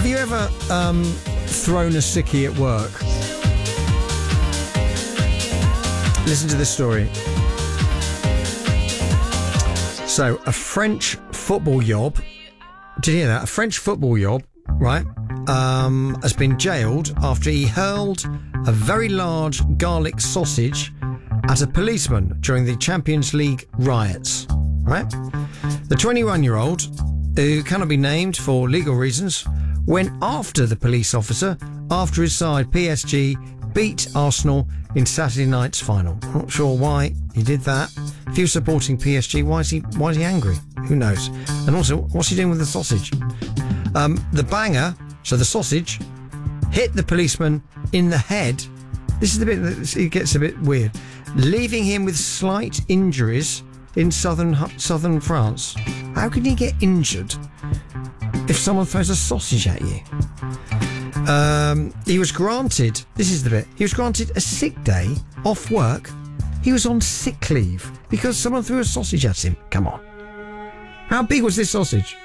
Have you ever thrown a sickie at work? Listen to this story. So, a French football yob, did you hear that? A French football yob, right, has been jailed after he hurled a very large garlic sausage at a policeman during the Champions League riots, right? The 21-year-old, who cannot be named for legal reasons, went after the police officer after his side, PSG, beat Arsenal in Saturday night's final. Not sure why he did that. If he was supporting PSG, why is he angry? Who knows? And also, what's he doing with the sausage? The banger, so the sausage, hit the policeman in the head. This is the bit that it gets a bit weird. Leaving him with slight injuries in southern France. How can you get injured if someone throws a sausage at you? He was granted, this is the bit, he was granted a sick day off work. He was on sick leave because someone threw a sausage at him. Come on. How big was this sausage?